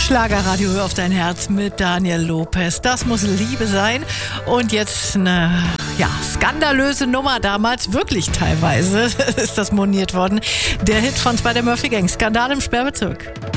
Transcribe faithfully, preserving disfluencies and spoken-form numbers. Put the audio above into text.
Schlagerradio, hör auf dein Herz mit Daniel Lopez. Das muss Liebe sein. Und jetzt eine ja, skandalöse Nummer damals, wirklich teilweise ist das moniert worden. Der Hit von Spider Murphy Gang, Skandal im Sperrbezirk.